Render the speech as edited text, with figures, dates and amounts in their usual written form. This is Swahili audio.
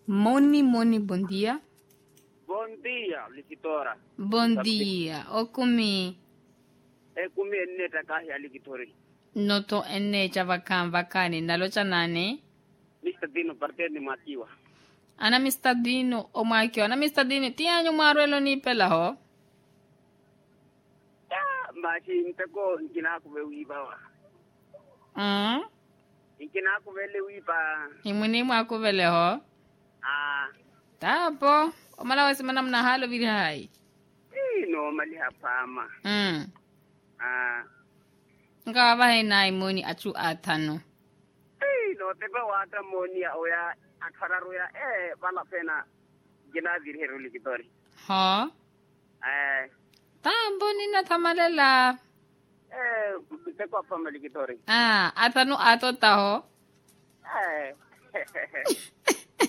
Moni, bom dia. Bom dia, Likitora. Bom dia. O kumi. E kumi neta kahya Likitori. Noto enne vakani. Nalocha nane? Mr. Dino parteni matiwa. Ana Mr. Dino o makio. Ana Mr. Dino tianyo maruelo ni pela ho? Ya, mashi mteko nkina kuwe wiba. Nkina kuwe wiba. Imuni mwako vele ho? Tapo. Omala wasimana mna halo vili hai? No, mali hapama. Nga wahe na imuni achu atano. No, tebe wata moni ya oya akararu ya wala pena gina viri hero Likitori. Ho? Tambo nina tamalela. Mteko hapama Likitori. Atano ato taho?